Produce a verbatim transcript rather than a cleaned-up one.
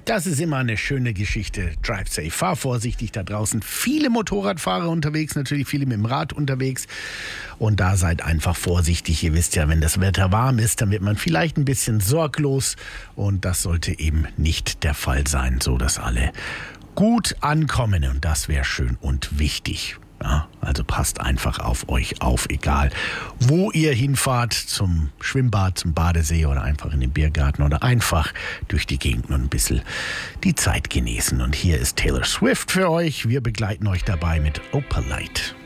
Das ist immer eine schöne Geschichte. Drive safe, fahr vorsichtig da draußen. Viele Motorradfahrer unterwegs, natürlich viele mit dem Rad unterwegs. Und da seid einfach vorsichtig. Ihr wisst ja, wenn das Wetter warm ist, dann wird man vielleicht ein bisschen sorglos. Und das sollte eben nicht der Fall sein, so dass alle gut ankommen. Und das wäre schön und wichtig. Ja, also passt einfach auf euch auf, egal wo ihr hinfahrt, zum Schwimmbad, zum Badesee oder einfach in den Biergarten oder einfach durch die Gegend und ein bisschen die Zeit genießen. Und hier ist Taylor Swift für euch. Wir begleiten euch dabei mit Opalite.